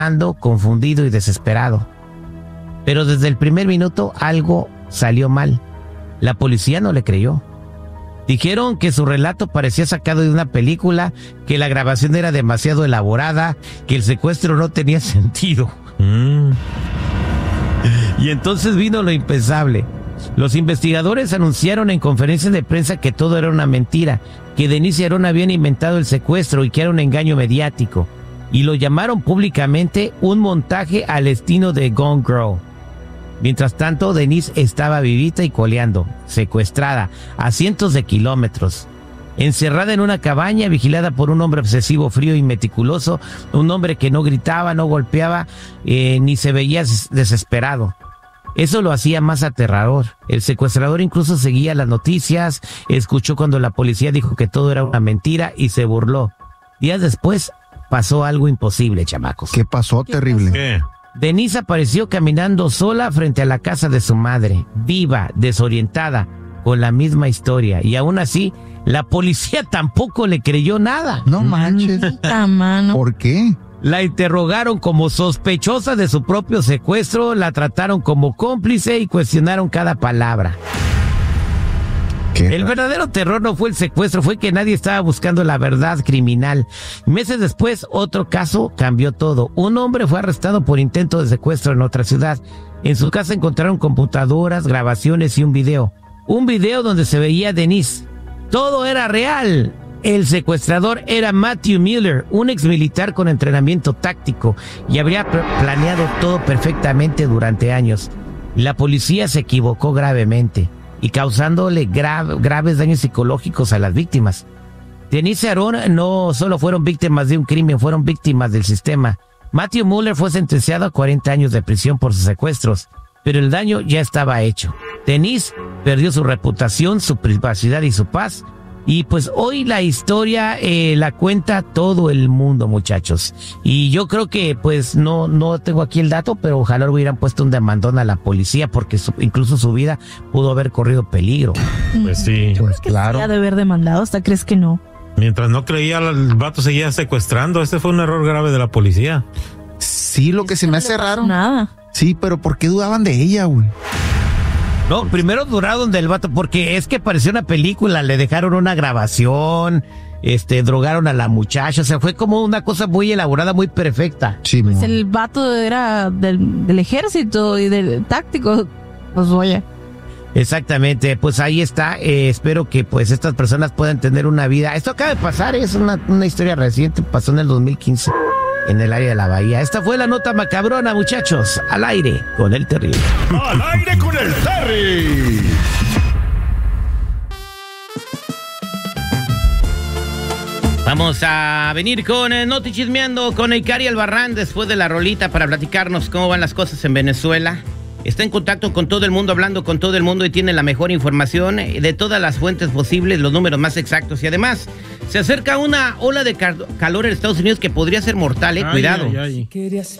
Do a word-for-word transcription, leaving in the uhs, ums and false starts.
confundido y desesperado. Pero desde el primer minuto algo salió mal. La policía no le creyó. Dijeron que su relato parecía sacado de una película, que la grabación era demasiado elaborada, que el secuestro no tenía sentido. Mm. Y entonces vino lo impensable. Los investigadores anunciaron en conferencias de prensa que todo era una mentira, que Denise y Aaron habían inventado el secuestro y que era un engaño mediático. Y lo llamaron públicamente un montaje al estilo de Gone Girl. Mientras tanto, Denise estaba vivita y coleando, secuestrada a cientos de kilómetros, encerrada en una cabaña, vigilada por un hombre obsesivo, frío y meticuloso, un hombre que no gritaba, no golpeaba, eh, ni se veía desesperado. Eso lo hacía más aterrador. El secuestrador incluso seguía las noticias, escuchó cuando la policía dijo que todo era una mentira y se burló. Días después pasó algo imposible, chamacos. ¿Qué pasó? ¿Qué terrible? ¿Qué? Denise apareció caminando sola frente a la casa de su madre, viva, desorientada, con la misma historia. Y aún así, la policía tampoco le creyó nada. No manches. ¿Por qué? La interrogaron como sospechosa de su propio secuestro, la trataron como cómplice y cuestionaron cada palabra. El verdadero terror no fue el secuestro, fue que nadie estaba buscando la verdad criminal. Meses después, otro caso cambió todo. Un hombre fue arrestado por intento de secuestro en otra ciudad. En su casa encontraron computadoras, grabaciones y un video. Un video donde se veía a Denise. Todo era real. El secuestrador era Matthew Miller, un exmilitar con entrenamiento táctico, y habría planeado todo perfectamente durante años. La policía se equivocó gravemente y causándole gra- graves daños psicológicos a las víctimas. Denise y Aaron no solo fueron víctimas de un crimen, fueron víctimas del sistema. Matthew Muller fue sentenciado a cuarenta años de prisión por sus secuestros, pero el daño ya estaba hecho. Denise perdió su reputación, su privacidad y su paz. Y pues hoy la historia eh, la cuenta todo el mundo, muchachos. Y yo creo que pues no no tengo aquí el dato, pero ojalá hubieran puesto un demandón a la policía porque su, incluso su vida pudo haber corrido peligro. Pues sí. Yo creo que claro. Sí ha de haber demandado, ¿hasta crees que no? Mientras no creía, el vato seguía secuestrando. Este fue un error grave de la policía. Sí, lo que se me hace raro. Nada. Sí, pero ¿por qué dudaban de ella, güey? No, primero duraron del vato, porque es que pareció una película, le dejaron una grabación, este, drogaron a la muchacha, o sea, fue como una cosa muy elaborada, muy perfecta. Sí, pues el vato era del, del ejército y del táctico, pues oye. Exactamente, pues ahí está, eh, espero que pues estas personas puedan tener una vida. Esto acaba de pasar, es una, una historia reciente, pasó en el dos mil quince. En el área de la bahía. Esta fue la nota macabrona, muchachos. Al aire con el Terry. Al aire con el Terry. Vamos a venir con eh, Noti Chismeando con Ikari Albarrán después de la rolita para platicarnos cómo van las cosas en Venezuela. Está en contacto con todo el mundo, hablando con todo el mundo y tiene la mejor información de todas las fuentes posibles, los números más exactos. Y además, se acerca una ola de cal- calor en Estados Unidos que podría ser mortal, eh. Ay, Cuidado. Ay, ay.